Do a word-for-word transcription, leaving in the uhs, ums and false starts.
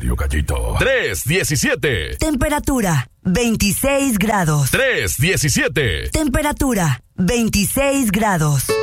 Radio Gallito. tres diecisiete. Temperatura veintiséis grados. tres diecisiete. Temperatura veintiséis grados.